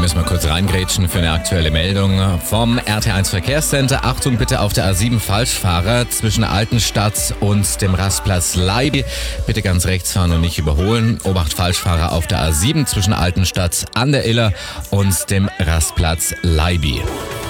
müssen wir kurz reingrätschen für eine aktuelle Meldung vom RT1 Verkehrscenter. Achtung bitte auf der A7 Falschfahrer zwischen Altenstadt und dem Rastplatz Leiby. Bitte ganz rechts fahren und nicht überholen. Obacht Falschfahrer auf der A7 zwischen Altenstadt an der Iller und dem Rastplatz Leiby.